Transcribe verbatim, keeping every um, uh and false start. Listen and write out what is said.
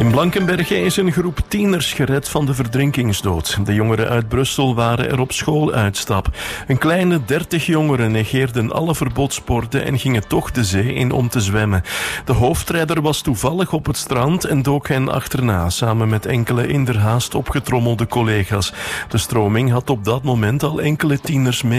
In Blankenberge is een groep tieners gered van de verdrinkingsdood. De jongeren uit Brussel waren er op schooluitstap. Een kleine dertig jongeren negeerden alle verbodsborden en gingen toch de zee in om te zwemmen. De hoofdrijder was toevallig op het strand en dook hen achterna, samen met enkele inderhaast opgetrommelde collega's. De stroming had op dat moment al enkele tieners mee.